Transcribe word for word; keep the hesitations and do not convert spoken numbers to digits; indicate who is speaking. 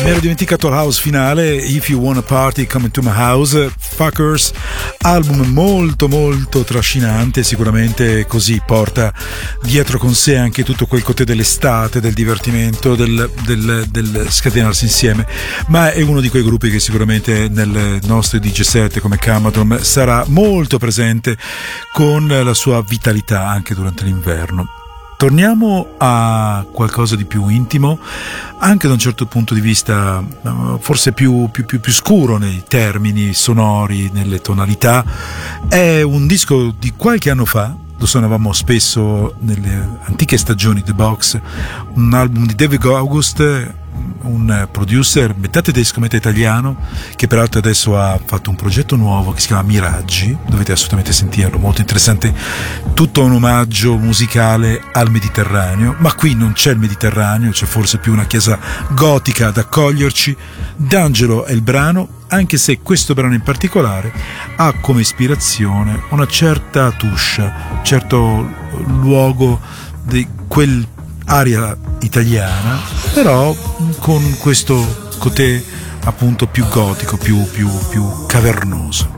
Speaker 1: Mi ero dimenticato l'house finale, If You Wanna Party Come Into My House, Fuckers, album molto molto trascinante, sicuramente così porta dietro con sé anche tutto quel côté dell'estate, del divertimento, del, del, del scatenarsi insieme, ma è uno di quei gruppi che sicuramente nel nostro D J set come Camadrom sarà molto presente con la sua vitalità anche durante l'inverno. Torniamo a qualcosa di più intimo, anche da un certo punto di vista forse più, più, più, più scuro nei termini sonori, nelle tonalità. È un disco di qualche anno fa, lo suonavamo spesso nelle antiche stagioni The Box, un album di David August, un producer metà tedesco metà italiano, che peraltro adesso ha fatto un progetto nuovo che si chiama Miraggi, dovete assolutamente sentirlo, molto interessante, tutto un omaggio musicale al Mediterraneo, ma qui non c'è il Mediterraneo, c'è forse più una chiesa gotica ad accoglierci. D'Angelo è il brano, anche se questo brano in particolare ha come ispirazione una certa touche, un certo luogo di quel aria italiana, però con questo côté appunto più gotico, più, più, più cavernoso.